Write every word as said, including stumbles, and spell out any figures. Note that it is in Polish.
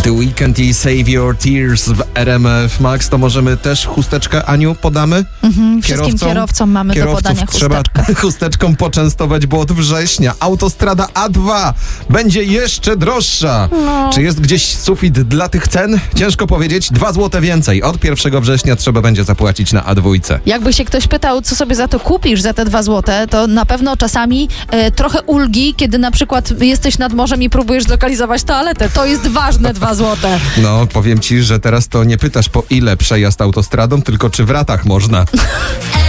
The Weeknd i Save Your Tears w R M F Max. To możemy też chusteczkę, Aniu, podamy? Mhm, wszystkim kierowcom, kierowcom mamy Kierowców do podania trzeba chusteczkę. chusteczką poczęstować, bo od września autostrada A dwa będzie jeszcze droższa. No. Czy jest gdzieś sufit dla tych cen? Ciężko powiedzieć. Dwa złote więcej. Od pierwszego września trzeba będzie zapłacić na A dwa. Jakby się ktoś pytał, co sobie za to kupisz, za te dwa złote, to na pewno czasami e, trochę ulgi, kiedy na przykład jesteś nad morzem i próbujesz zlokalizować toaletę. To jest ważne, dwa złote. No, powiem ci, że teraz to nie pytasz, po ile przejazd autostradą, tylko czy w ratach można.